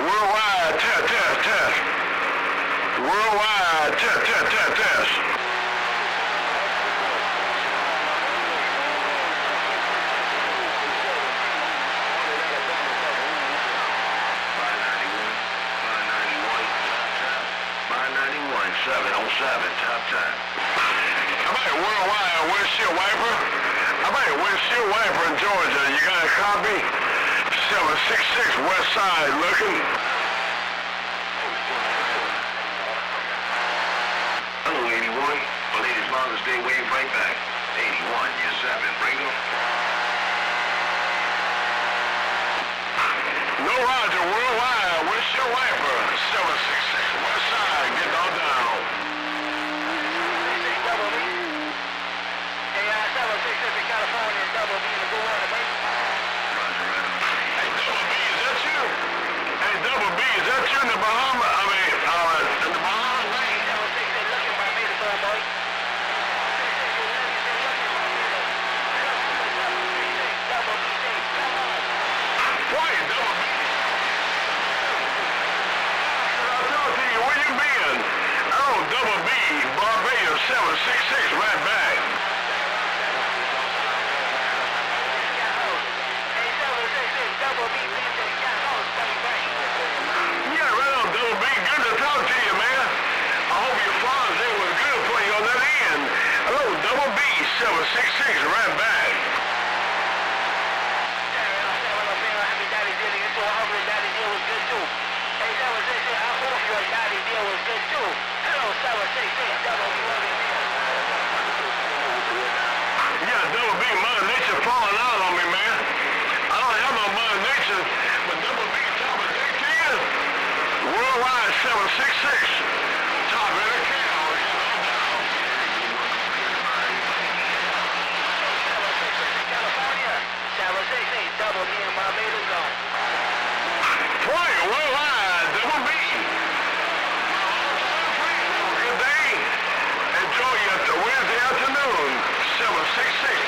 Worldwide, test, test, test. Worldwide, test, test, test, test. Top time. I'm at Worldwide windshield wiper. I'm at windshield wiper in Georgia. You got a copy? 766 West Side looking. Hello, 81. Belated Father's Day wave right back. 81, yes, 7. Bring them. No Roger, Worldwide windshield wiper. 766 West Side. Get all down. California, Double B in the Blue Water, baby. Hey, Double B, is that you? Hey, Double B, is that you in the Bahamas? I mean, in the Bahamas? Double six, they looking for me to go, boy. Double B, come on. Quiet, Double B. I'm talking to you, where you been? Oh, Double B, Barbados 766, right back. Yeah, right on, Double B. Good to talk to you, man. I hope your Father's Day was good for you on that end. Hello, Double B, 766, right back. Happy Daddy Deal. So I hope your Daddy Deal was good too. Hey, 766, I hope your Daddy Deal was good too. Hello, 766, Double B. Yeah, Double B, Mother Nature falling out on me, man. I don't have no Mother Nature, but Double B, top of dick to you. Worldwide 766. Top of the cow. California, 768, Double B in Barbados on. Quiet, Worldwide, Double B. Good day. Enjoy your Wednesday afternoon. 766.